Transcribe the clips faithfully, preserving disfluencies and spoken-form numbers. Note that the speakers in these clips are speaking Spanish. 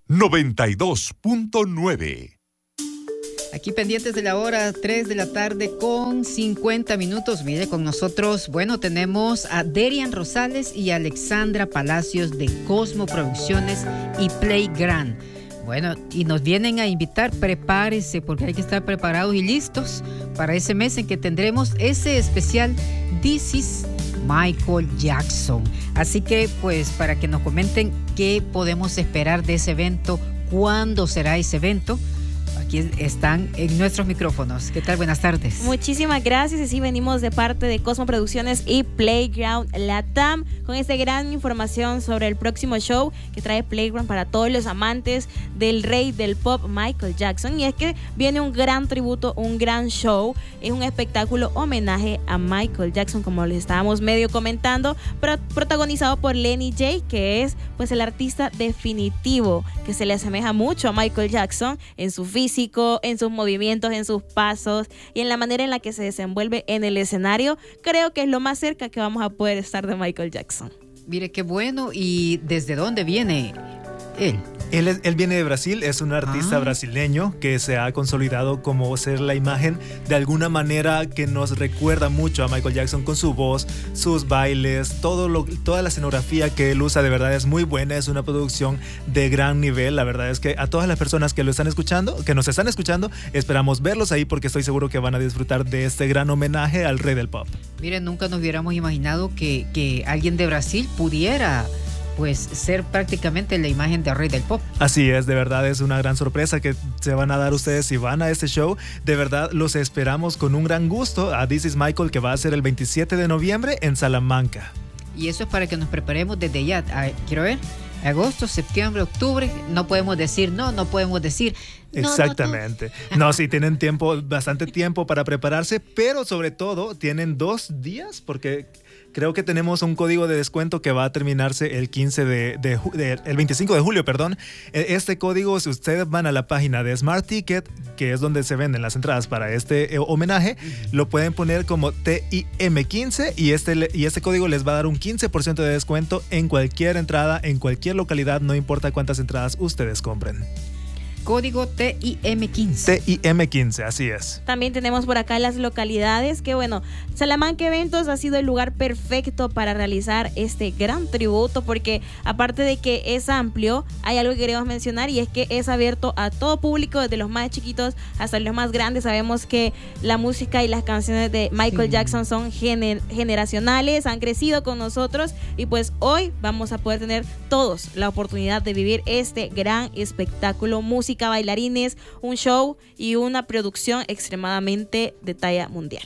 noventa y dos punto nueve. Aquí pendientes de la hora, tres de la tarde con cincuenta minutos. Mire, con nosotros, bueno, tenemos a Derian Rosales y Alexandra Palacios de Cosmo Producciones y Playground. Bueno, y nos vienen a invitar, prepárese, porque hay que estar preparados y listos para ese mes en que tendremos ese especial This is Michael Jackson. Así que, pues, para que nos comenten qué podemos esperar de ese evento, cuándo será ese evento, aquí están en nuestros micrófonos. ¿Qué tal? Buenas tardes. Muchísimas gracias. Y sí, venimos de parte de Cosmo Producciones y Playground Latam con esta gran información sobre el próximo show que trae Playground para todos los amantes del rey del pop, Michael Jackson. Y es que viene un gran tributo, un gran show. Es un espectáculo homenaje a Michael Jackson, como les estábamos medio comentando, pero protagonizado por Lenny J, que es pues el artista definitivo que se le asemeja mucho a Michael Jackson en su físico, en sus movimientos, en sus pasos y en la manera en la que se desenvuelve en el escenario. Creo que es lo más cerca que vamos a poder estar de Michael Jackson. Mire qué bueno. ¿Y desde dónde viene él? Él, es, él viene de Brasil, es un artista ah. brasileño que se ha consolidado como ser la imagen de alguna manera que nos recuerda mucho a Michael Jackson con su voz, sus bailes, todo lo, toda la escenografía que él usa de verdad es muy buena, es una producción de gran nivel. La verdad es que a todas las personas que lo están escuchando, que nos están escuchando, esperamos verlos ahí porque estoy seguro que van a disfrutar de este gran homenaje al rey del pop. Miren, nunca nos hubiéramos imaginado que, que alguien de Brasil pudiera pues ser prácticamente la imagen de rey del pop. Así es, de verdad es una gran sorpresa que se van a dar ustedes si van a este show. De verdad los esperamos con un gran gusto a This is Michael, que va a ser el veintisiete de noviembre en Salamanca. Y eso es para que nos preparemos desde ya. A, quiero ver, agosto, septiembre, octubre, no podemos decir no, no podemos decir no. Exactamente. No, no. no, sí tienen tiempo, bastante tiempo para prepararse, pero sobre todo tienen dos días porque creo que tenemos un código de descuento que va a terminarse el quince de, de, de el veinticinco de julio, perdón. Este código, si ustedes van a la página de Smart Ticket, que es donde se venden las entradas para este homenaje, uh-huh. lo pueden poner como T I M quince y este, y este código les va a dar un quince por ciento de descuento en cualquier entrada, en cualquier localidad, no importa cuántas entradas ustedes compren. Código T I M quince. T I M quince, así es. También tenemos por acá las localidades que, bueno, Salamanca Eventos ha sido el lugar perfecto para realizar este gran tributo porque aparte de que es amplio, hay algo que queremos mencionar y es que es abierto a todo público, desde los más chiquitos hasta los más grandes. Sabemos que la música y las canciones de Michael sí. Jackson son gener- generacionales, han crecido con nosotros y pues hoy vamos a poder tener todos la oportunidad de vivir este gran espectáculo musical, bailarines, un show y una producción extremadamente de talla mundial.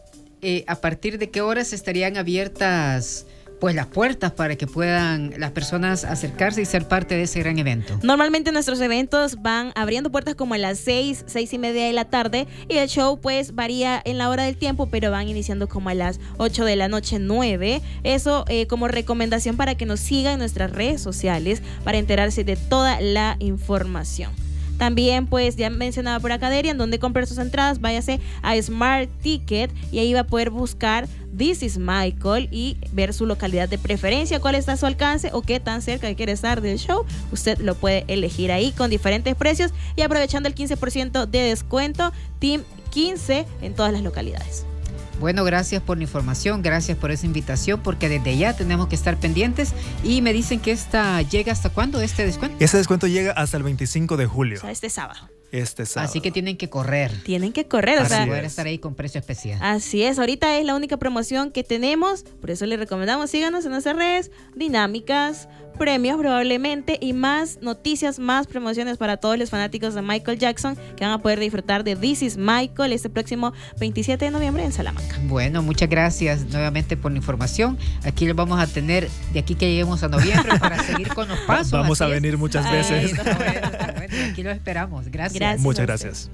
Eh, ¿A partir de qué horas estarían abiertas pues las puertas para que puedan las personas acercarse y ser parte de ese gran evento? Normalmente nuestros eventos van abriendo puertas como a las seis, seis y media de la tarde y el show pues varía en la hora del tiempo, pero van iniciando como a las ocho de la noche, nueve. Eso eh, como recomendación para que nos sigan en nuestras redes sociales para enterarse de toda la información. También, pues, ya mencionaba por acá Derian, donde comprar sus entradas, váyase a Smart Ticket y ahí va a poder buscar This is Michael y ver su localidad de preferencia, cuál está a su alcance o qué tan cerca quiere estar del show. Usted lo puede elegir ahí con diferentes precios y aprovechando el quince por ciento de descuento, Team quince en todas las localidades. Bueno, gracias por la información, gracias por esa invitación, porque desde ya tenemos que estar pendientes. Y me dicen que esta llega ¿hasta cuándo este descuento? Este descuento llega hasta el veinticinco de julio. O sea, este sábado. Este sábado. Así que tienen que correr. Tienen que correr, o para sea, poder estar ahí con precio especial. Así es, ahorita es la única promoción que tenemos, por eso les recomendamos, síganos en nuestras redes, dinámicas, premios probablemente y más noticias, más promociones para todos los fanáticos de Michael Jackson que van a poder disfrutar de This is Michael este próximo veintisiete de noviembre en Salamanca. Bueno, muchas gracias nuevamente por la información. Aquí los vamos a tener de aquí que lleguemos a noviembre para seguir con los pasos. Vamos Así a venir es. muchas Ay, veces. no, bueno, bueno, aquí los esperamos. Gracias. Gracias. Muchas gracias.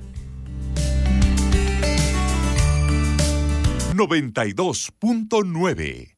noventa y dos punto nueve